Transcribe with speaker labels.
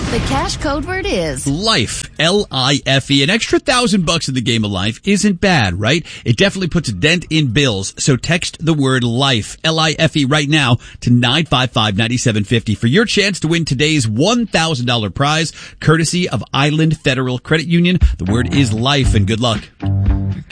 Speaker 1: The cash code word is
Speaker 2: Life. L-I-F-E. An extra $1,000 in the game of life isn't bad, right? It definitely puts a dent in bills. So text the word life, L-I-F-E, right now to 955-9750 for your chance to win today's $1,000 prize, courtesy of Island Federal Credit Union. The word is life, and good luck.